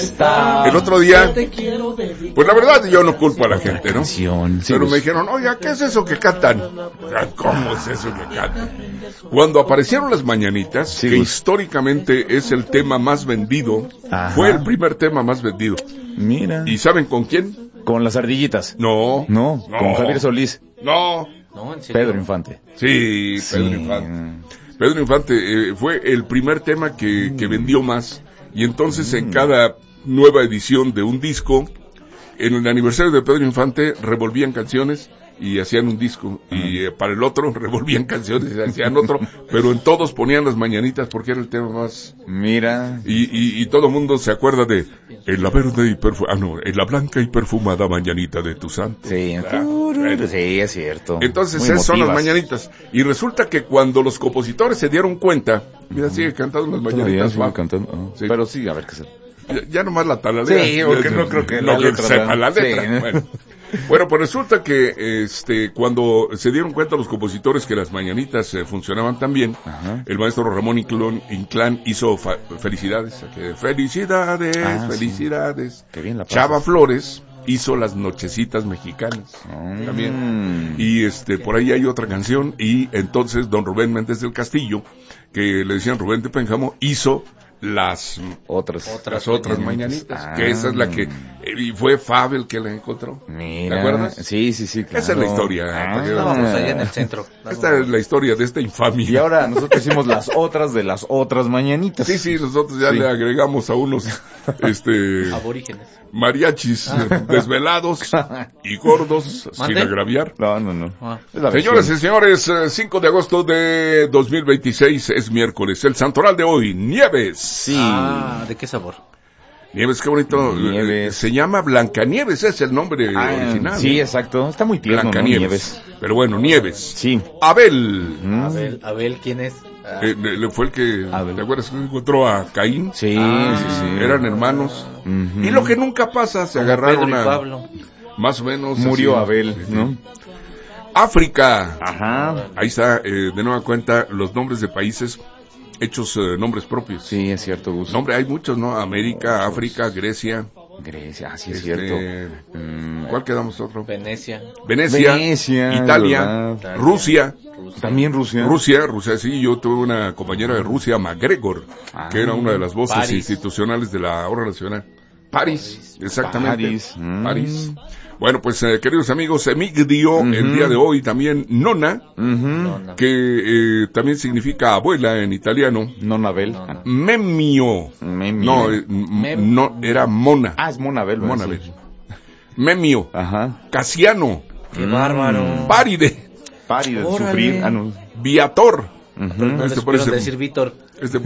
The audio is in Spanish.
El otro día, pues la verdad yo no culpo a la gente, ¿no? Pero me dijeron, oiga, ¿qué es eso que cantan? ¿Cómo es eso que cantan? Cuando aparecieron las mañanitas, que históricamente es el tema más vendido, fue el primer tema más vendido. Mira. ¿Y saben con quién? Con las ardillitas. No, con Javier Solís. No, Pedro Infante. Sí, Pedro Infante. Pedro Infante fue el primer tema que vendió más. Y entonces en cada nueva edición de un disco, en el aniversario de Pedro Infante revolvían canciones y hacían un disco, y para el otro revolvían canciones y hacían otro, pero en todos ponían las mañanitas porque era el tema más... Mira. Y todo el mundo se acuerda de en la verde y en la blanca y perfumada mañanita de tu santo. Sí, sí, es cierto. Entonces esas son las mañanitas. Y resulta que cuando los compositores se dieron cuenta, mira, sigue cantando las mañanitas. Sigue cantando. Sí. Pero sí, a ver qué se... Ya nomás la talalea. Sí, porque no creo que la letra sepa la letra. Sí. Bueno, pues resulta que cuando se dieron cuenta los compositores que las mañanitas funcionaban tan bien, el maestro Ramón Inclán hizo felicidades. Felicidades, felicidades. Qué bien la Chava Flores hizo las Nochecitas Mexicanas también. Y por ahí hay otra canción, y entonces don Rubén Méndez del Castillo, que le decían Rubén de Pénjamo, hizo las otras mañanitas, que esa es la que y fue Fab el que la encontró. Mira, ¿te acuerdas? Sí, claro. Esa es la historia. Estábamos allá en el centro. Esta es la historia de esta infamia. Y ahora nosotros hicimos las otras de las otras mañanitas. Sí, nosotros ya le agregamos a unos aborígenes, mariachis desvelados y gordos, sin agraviar. No. Señoras y señores, 5 de agosto de 2026 es miércoles. El santoral de hoy, Nieves. Sí. ¿De qué sabor? Nieves, qué bonito. Nieves. Se llama Blancanieves, es el nombre original. Sí, exacto. Está muy tierno, Blancanieves. Pero bueno, Nieves. Sí. Abel. Abel, ¿quién es? Fue el que, ¿te acuerdas que encontró a Caín? Sí. Eran hermanos. Y lo que nunca pasa, se agarraron Pedro y Pablo. Más o menos. Murió así, Abel, ¿no? África. Ajá. Ahí está, de nueva cuenta, los nombres de países hechos nombres propios. Sí, es cierto, Gus. Nombre, hay muchos, ¿no? América, África, Grecia, sí es cierto. ¿Cuál quedamos otro? Venecia, Italia, Rusia. También Rusia, sí, yo tuve una compañera de Rusia, MacGregor, que era una de las voces institucionales de la Hora Nacional. París, exactamente. París. Bueno, pues queridos amigos, Emigdio, el día de hoy también Nona, que también significa abuela en italiano. Nonabel. Memio. No, era Mona. Es Monabel. Monabel. Memio. Casiano. Qué bárbaro. Páride. Sufrir. Viator. No les pudieron decir Víctor.